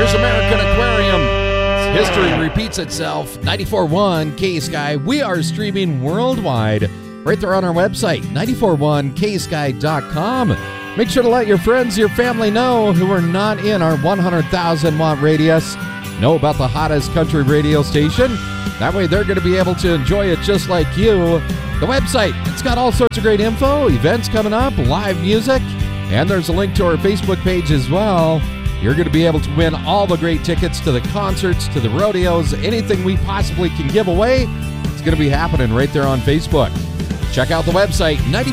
North American Aquarium. History repeats itself. 94.1 K-Sky. We are streaming worldwide right there on our website, 941ksky.com. Make sure to let your friends, your family know who are not in our 100,000 watt radius know about the hottest country radio station. That way they're going to be able to enjoy it just like you. The website, it's got all sorts of great info, events coming up, live music, and there's a link to our Facebook page as well. You're going to be able to win all the great tickets to the concerts, to the rodeos, anything we possibly can give away. It's going to be happening right there on Facebook. Check out the website,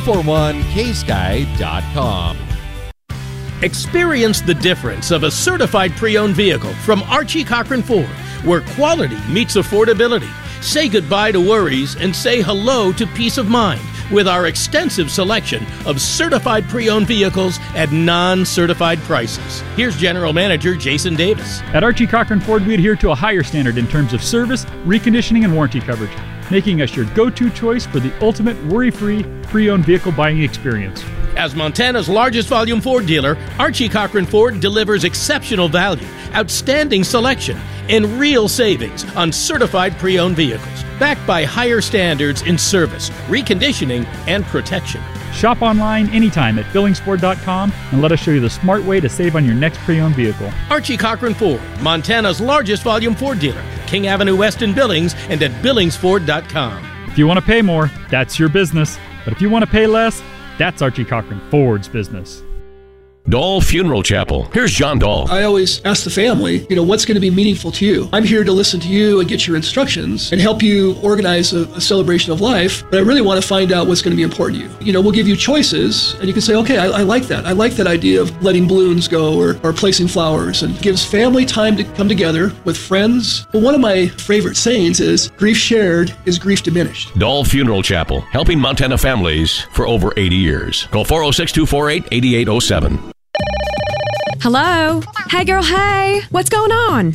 941ksky.com. Experience the difference of a certified pre-owned vehicle from Archie Cochran Ford, where quality meets affordability. Say goodbye to worries and say hello to peace of mind with our extensive selection of certified pre-owned vehicles at non-certified prices. Here's General Manager Jason Davis. At Archie Cochran Ford, we adhere to a higher standard in terms of service, reconditioning, and warranty coverage, making us your go-to choice for the ultimate worry-free pre-owned vehicle buying experience. As Montana's largest volume Ford dealer, Archie Cochran Ford delivers exceptional value, outstanding selection, and real savings on certified pre-owned vehicles, backed by higher standards in service, reconditioning, and protection. Shop online anytime at BillingsFord.com and let us show you the smart way to save on your next pre-owned vehicle. Archie Cochran Ford, Montana's largest volume Ford dealer, King Avenue West in Billings, and at BillingsFord.com. If you want to pay more, that's your business. But if you want to pay less, that's Archie Cochran Ford's business. Dahl Funeral Chapel. Here's John Dahl. I always ask the family, what's going to be meaningful to you? I'm here to listen to you and get your instructions and help you organize a celebration of life, but I really want to find out what's going to be important to you. We'll give you choices, and you can say, okay, I like that. I like that idea of letting balloons go or placing flowers, and gives family time to come together with friends. But one of my favorite sayings is, grief shared is grief diminished. Dahl Funeral Chapel, helping Montana families for over 80 years. Call 406-248-8807. Hello? Hey, girl, hey. What's going on?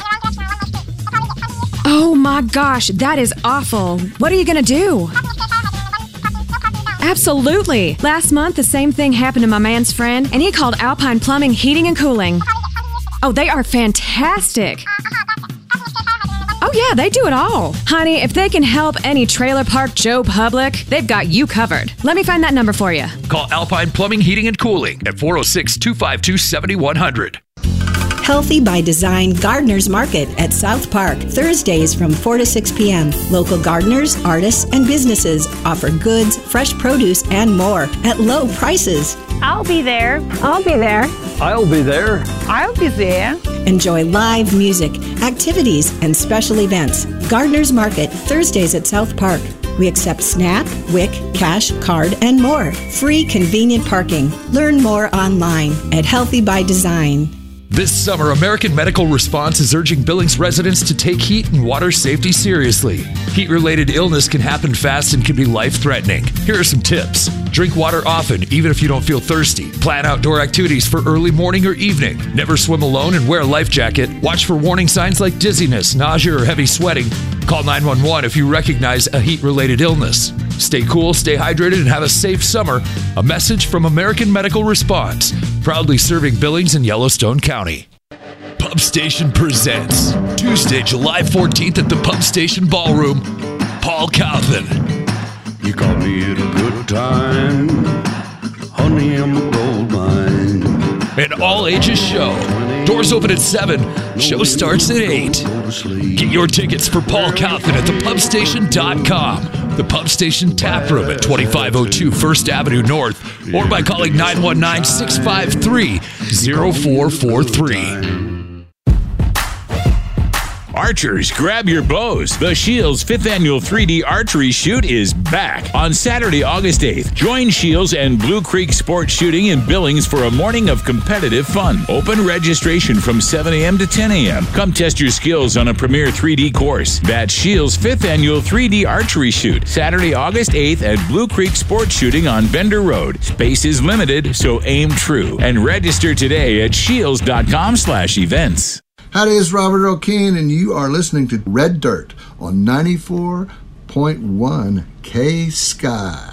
Oh, my gosh, that is awful. What are you going to do? Absolutely. Last month, the same thing happened to my man's friend, and he called Alpine Plumbing, Heating, and Cooling. Oh, they are fantastic. Oh, yeah, they do it all. Honey, if they can help any trailer park Joe Public, they've got you covered. Let me find that number for you. Call Alpine Plumbing, Heating, and Cooling at 406-252-7100. Healthy by Design Gardeners Market at South Park, Thursdays from 4 to 6 p.m. Local gardeners, artists, and businesses offer goods, fresh produce, and more at low prices. I'll be there. I'll be there. I'll be there. I'll be there. Enjoy live music, activities, and special events. Gardeners Market, Thursdays at South Park. We accept SNAP, WIC, cash, card, and more. Free convenient parking. Learn more online at Healthy by Design. This summer, American Medical Response is urging Billings residents to take heat and water safety seriously. Heat-related illness can happen fast and can be life-threatening. Here are some tips. Drink water often, even if you don't feel thirsty. Plan outdoor activities for early morning or evening. Never swim alone and wear a life jacket. Watch for warning signs like dizziness, nausea, or heavy sweating. Call 911 if you recognize a heat-related illness. Stay cool, stay hydrated, and have a safe summer. A message from American Medical Response, proudly serving Billings and Yellowstone County. Pub Station presents Tuesday, July 14th at the Pub Station Ballroom, Paul Calvin. You caught me at a good time, honey, I'm a gold mine. An all-ages show. Doors open at 7. Show starts at 8. Get your tickets for Paul Calvin at thepubstation.com. The Pub Station Tap Room at 2502 First Avenue North, or by calling 919-653-0443. Archers, grab your bows. The Shields 5th Annual 3D Archery Shoot is back on Saturday, August 8th. Join Shields and Blue Creek Sports Shooting in Billings for a morning of competitive fun. Open registration from 7 a.m. to 10 a.m. Come test your skills on a premier 3D course. That's Shields 5th Annual 3D Archery Shoot, Saturday, August 8th at Blue Creek Sports Shooting on Bender Road. Space is limited, so aim true. And register today at shields.com/events. Howdy, it's Robert O'Keen, and you are listening to Red Dirt on 94.1 K-Sky.